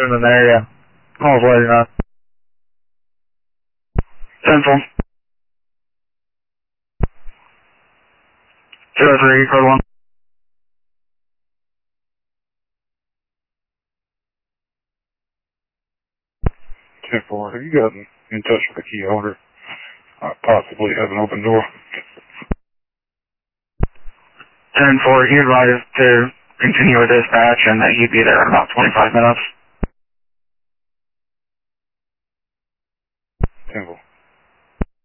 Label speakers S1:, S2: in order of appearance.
S1: in an area. Call's waiting on. 10-4. 03, code 1.
S2: 10-4, have you gotten in touch with the key holder? Possibly have an open door.
S1: 10-4, he advised to continue with dispatch and that he'd be there in about 25 minutes.
S2: 10-4.